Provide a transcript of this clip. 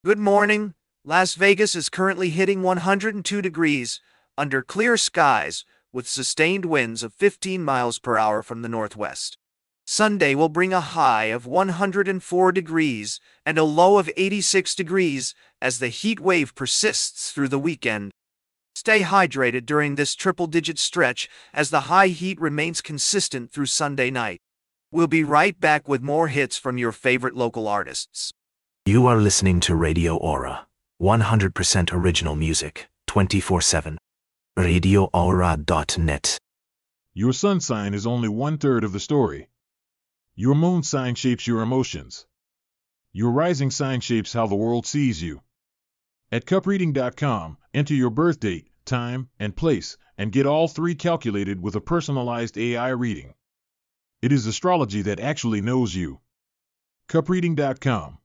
Good morning. Las Vegas is currently hitting 102 degrees under clear skies with sustained winds of 15 miles per hour from the northwest. Sunday will bring a high of 104 degrees and a low of 86 degrees as the heat wave persists through the weekend. Stay hydrated during this triple-digit stretch as the high heat remains consistent through Sunday night. We'll be right back with more hits from your favorite local artists. You are listening to Radio Aura, 100% original music, 24/7. RadioAura.net. Your sun sign is only 1/3 of the story. Your moon sign shapes your emotions. Your rising sign shapes how the world sees you. At cupreading.com, enter your birth date, time, and place, and get all three calculated with a personalized AI reading. It is astrology that actually knows you. cupreading.com.